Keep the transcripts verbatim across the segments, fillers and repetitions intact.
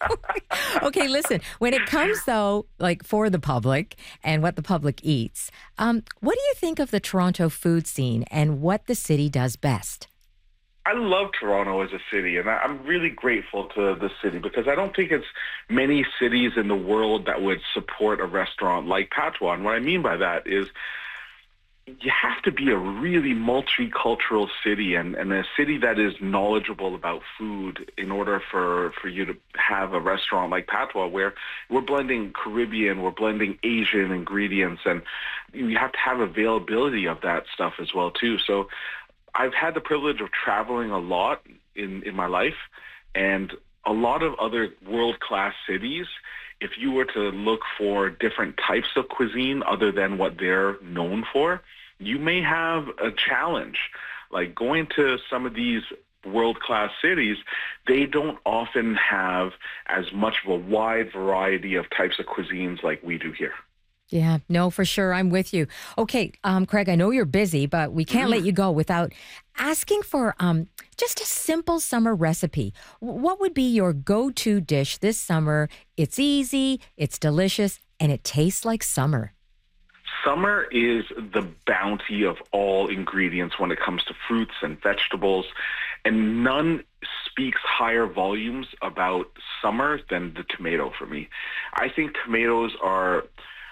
Okay, listen, when it comes, though, like for the public and what the public eats, um, what do you think of the Toronto food scene and what the city does best? I love Toronto as a city, and I- I'm really grateful to the city because I don't think it's many cities in the world that would support a restaurant like Patois. And what I mean by that is you have to be a really multicultural city and, and a city that is knowledgeable about food in order for, for you to have a restaurant like Patois where we're blending Caribbean, we're blending Asian ingredients, and you have to have availability of that stuff as well too. So I've had the privilege of traveling a lot in, in my life, and a lot of other world-class cities, if you were to look for different types of cuisine other than what they're known for, you may have a challenge. Like going to some of these world-class cities, they don't often have as much of a wide variety of types of cuisines like we do here. Yeah, no, for sure. I'm with you. Okay, um, Craig, I know you're busy, but we can't let you go without asking for um, just a simple summer recipe. W- What would be your go-to dish this summer? It's easy, it's delicious, and it tastes like summer. Summer is the bounty of all ingredients when it comes to fruits and vegetables, and none speaks higher volumes about summer than the tomato for me. I think tomatoes are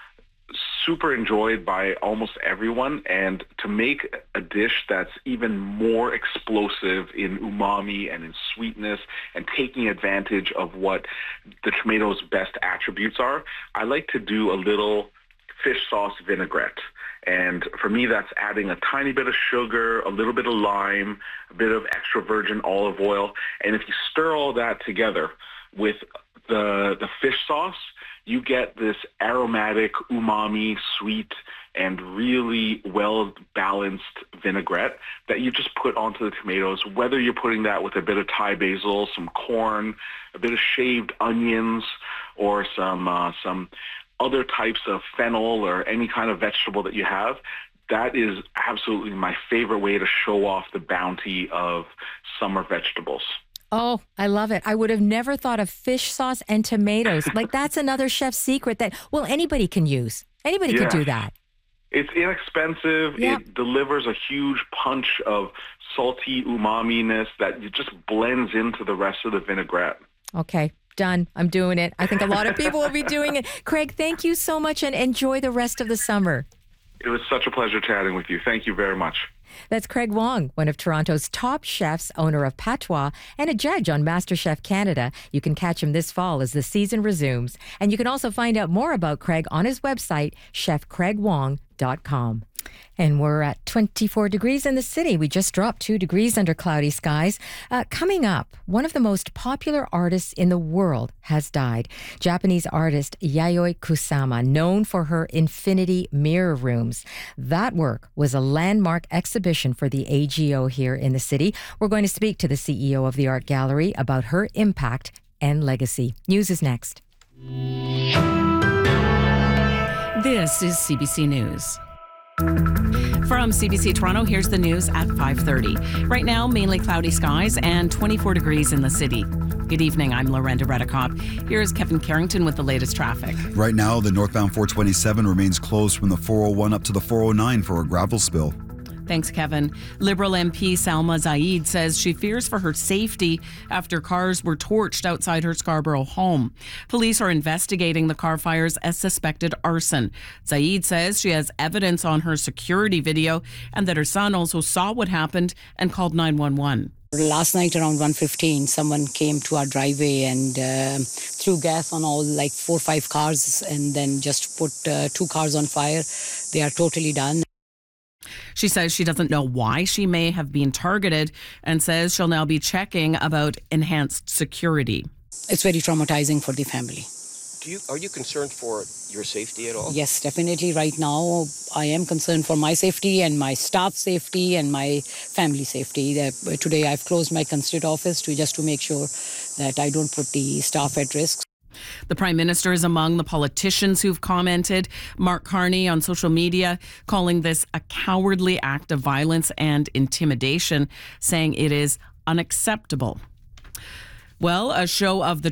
super enjoyed by almost everyone, and to make a dish that's even more explosive in umami and in sweetness and taking advantage of what the tomato's best attributes are, I like to do a little fish sauce vinaigrette. And for me, that's adding a tiny bit of sugar, a little bit of lime, a bit of extra virgin olive oil. And if you stir all that together with the the fish sauce, you get this aromatic, umami, sweet, and really well-balanced vinaigrette that you just put onto the tomatoes, whether you're putting that with a bit of Thai basil, some corn, a bit of shaved onions, or some uh, some other types of fennel or any kind of vegetable that you have. That is absolutely my favorite way to show off the bounty of summer vegetables. Oh, I love it. I would have never thought of fish sauce and tomatoes. Like that's another chef's secret that, well, anybody can use. Anybody Yeah. could do that. It's inexpensive. Yep. It delivers a huge punch of salty umami-ness that just blends into the rest of the vinaigrette. Okay, done. I'm doing it. I think a lot of people will be doing it. Craig, thank you so much and enjoy the rest of the summer. It was such a pleasure chatting with you. Thank you very much. That's Craig Wong, one of Toronto's top chefs, owner of Patois, and a judge on MasterChef Canada. You can catch him this fall as the season resumes. And you can also find out more about Craig on his website, chef craig wong dot com. And we're at twenty-four degrees in the city. We just dropped two degrees under cloudy skies. Uh, coming up, one of the most popular artists in the world has died. Japanese artist Yayoi Kusama, known for her infinity mirror rooms. That work was a landmark exhibition for the A G O here in the city. We're going to speak to the C E O of the art gallery about her impact and legacy. News is next. This is C B C News. From C B C Toronto, here's the news at five thirty. Right now, mainly cloudy skies and twenty-four degrees in the city. Good evening, I'm Lorenda Redicop. Here's Kevin Carrington with the latest traffic. Right now, the northbound four twenty-seven remains closed from the four oh one up to the four oh nine for a gravel spill. Thanks, Kevin. Liberal M P Salma Zaid says she fears for her safety after cars were torched outside her Scarborough home. Police are investigating the car fires as suspected arson. Zaid says she has evidence on her security video and that her son also saw what happened and called nine one one. Last night around one fifteen, someone came to our driveway and uh, threw gas on all like four or five cars and then just put uh, two cars on fire. They are totally done. She says she doesn't know why she may have been targeted and says she'll now be checking about enhanced security. It's very traumatizing for the family. Do you, are you concerned for your safety at all? Yes, definitely. Right now, I am concerned for my safety and my staff safety and my family safety. Uh, Today, I've closed my constitute office to just to make sure that I don't put the staff at risk. The Prime Minister is among the politicians who've commented. Mark Carney on social media calling this a cowardly act of violence and intimidation, saying it is unacceptable. Well, a show of the